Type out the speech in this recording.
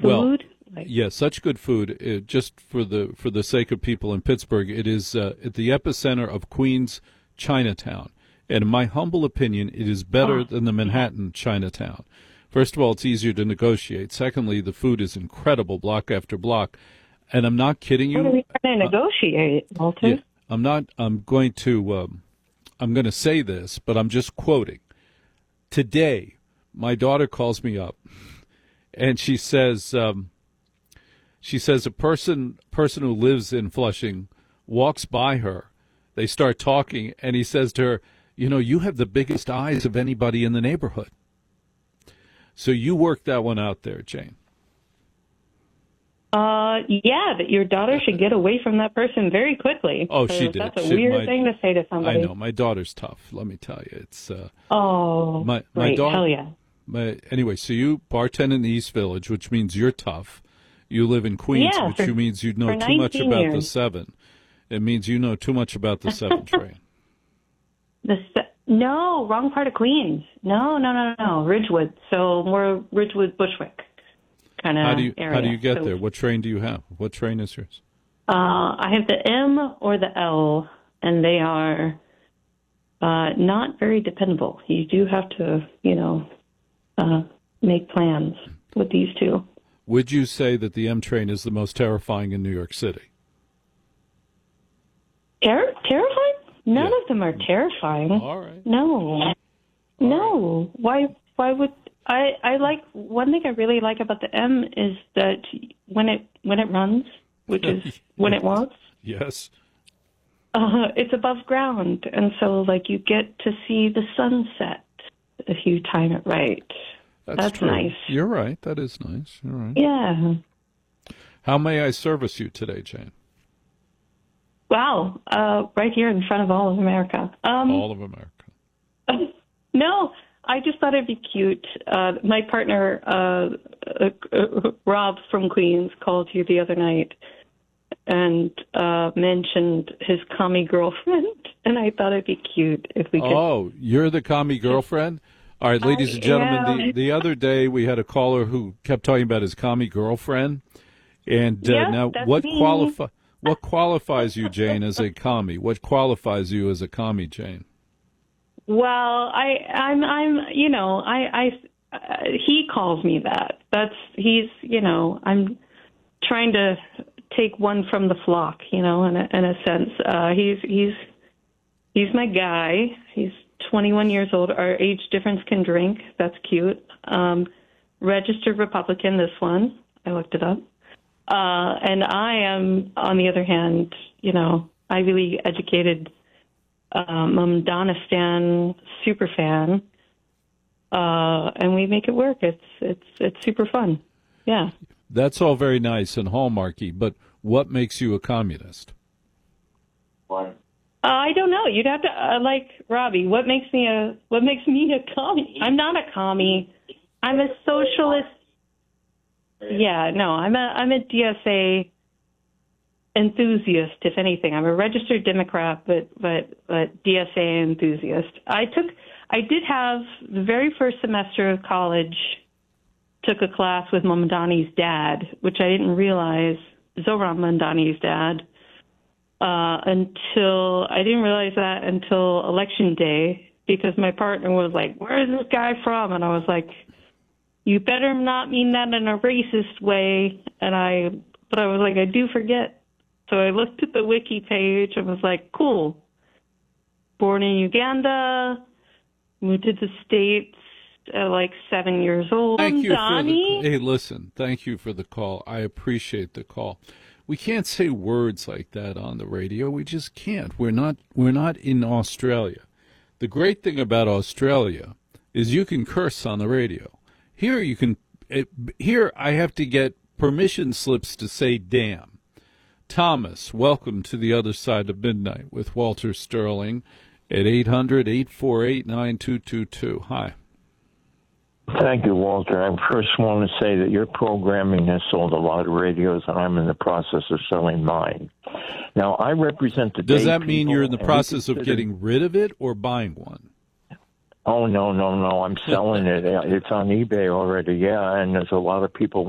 food? Yeah, such good food. Just for the sake of people in Pittsburgh, it is at the epicenter of Queens, Chinatown. And in my humble opinion, it is better than the Manhattan Chinatown. First of all, it's easier to negotiate. Secondly, the food is incredible, block after block. And I'm not kidding you. What are we trying to negotiate, Walter? Yeah, I'm going to say this, but I'm just quoting. Today, my daughter calls me up, and she says a person who lives in Flushing walks by her. They start talking, and he says to her, you have the biggest eyes of anybody in the neighborhood. So you worked that one out there, Jane. Yeah, that your daughter should get away from that person very quickly. Oh, she did. That's a weird thing to say to somebody. I know. My daughter's tough, let me tell you. It's my daughter. Hell yeah. Anyway, so you bartend in the East Village, which means you're tough. You live in Queens, which means you know too much about the 7. It means you know too much about the 7 train. No, wrong part of Queens. No. Ridgewood. So more Ridgewood, Bushwick kind of area. How do you get there? What train do you have? What train is yours? I have the M or the L, and they are not very dependable. You do have to, make plans with these two. Would you say that the M train is the most terrifying in New York City? Terrifying? None of them are terrifying. All right. No. Why would I like one thing I really like about the M is that when it runs, which is when it wants. Yes. It's above ground, and so you get to see the sunset if you time it right. That's true. Nice. You're right. That is nice. You're right. Yeah. How may I service you today, Jane? Wow. Right here in front of all of America. All of America. No, I just thought it'd be cute. My partner, Rob from Queens, called you the other night and mentioned his commie girlfriend, and I thought it'd be cute if we could. Oh, you're the commie girlfriend? All right, ladies and gentlemen, the other day we had a caller who kept talking about his commie girlfriend, and now what qualifies you, Jane, as a commie? What qualifies you as a commie, Jane? Well, he calls me that. I'm trying to take one from the flock, in a sense. He's my guy. He's 21 years old. Our age difference can drink. That's cute. Registered Republican, this one. I looked it up. And I am, on the other hand, Ivy League educated Madonna stan super fan, and we make it work. It's super fun. Yeah. That's all very nice and hallmarky, but what makes you a communist? What? I don't know. You'd have to Robbie. What makes me a commie? I'm not a commie. I'm a socialist. Yeah, no, I'm a DSA enthusiast, if anything. I'm a registered Democrat, but DSA enthusiast. I did have the very first semester of college, took a class with Mamdani's dad, which I didn't realize, Zohran Mamdani's dad, until election day, because my partner was like, "Where is this guy from?" And I was like, "You better not mean that in a racist way." But I was like, I do forget. So I looked at the wiki page and was like, cool. Born in Uganda, moved to the States at 7 years old. Thank you hey, listen, thank you for the call. I appreciate the call. We can't say words like that on the radio. We just can't. We're not in Australia. The great thing about Australia is you can curse on the radio. Here you can. Here I have to get permission slips to say damn. Thomas, welcome to the other side of midnight with Walter Sterling at 800-848-9222. Hi. Thank you, Walter. I first want to say that your programming has sold a lot of radios, and I'm in the process of selling mine. Now, I represent the. Does that mean you're in the process of getting rid of it or buying one? Oh, no. I'm selling it. It's on eBay already, yeah, and there's a lot of people